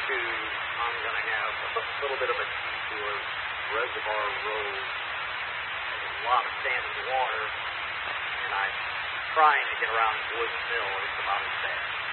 to, I'm going to have a little bit of a detour. Reservoir Road has a lot of standing water, and I'm trying to get around Woods Mill. It's about as bad.